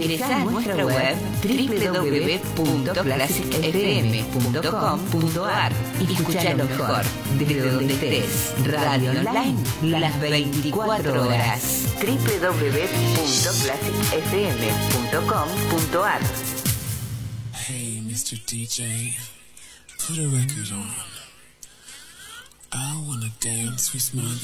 Ingresá a nuestra web www.classicfm.com.ar y escuchá lo mejor desde donde estés. Radio online las 24 horas. www.classicfm.com.ar. Hey, Mr. DJ, put a record on. I wanna dance with my